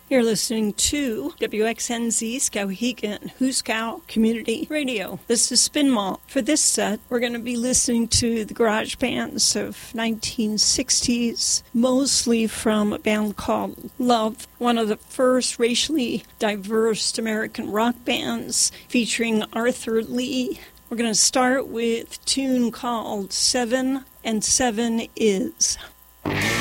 You're listening to WXNZ Skowhegan, Huskow Community Radio. This is Spin Mall. For this set, we're going to be listening to the garage bands of 1960s, mostly from a band called Love, one of the first racially diverse American rock bands featuring Arthur Lee. We're going to start with a tune called 7 and 7 Is.